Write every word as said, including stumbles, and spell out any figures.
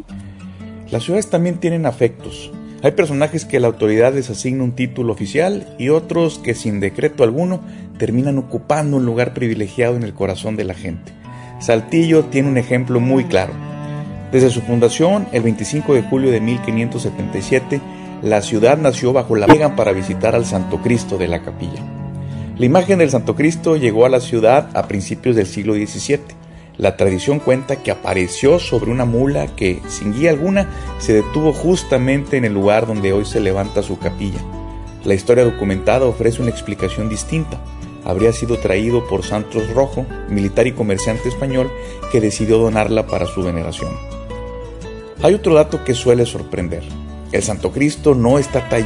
Las ciudades también tienen afectos. Hay personajes que la autoridad les asigna un título oficial y otros que sin decreto alguno terminan ocupando un lugar privilegiado en el corazón de la gente. Saltillo tiene un ejemplo muy claro. Desde su fundación, el veinticinco de julio de mil quinientos setenta y siete, la ciudad nació bajo la vega para visitar al Santo Cristo de la Capilla. La imagen del Santo Cristo llegó a la ciudad a principios del siglo diecisiete. La tradición cuenta que apareció sobre una mula que, sin guía alguna, se detuvo justamente en el lugar donde hoy se levanta su capilla. La historia documentada ofrece una explicación distinta. Habría sido traído por Santos Rojo, militar y comerciante español, que decidió donarla para su veneración. Hay otro dato que suele sorprender. El Santo Cristo no está tallado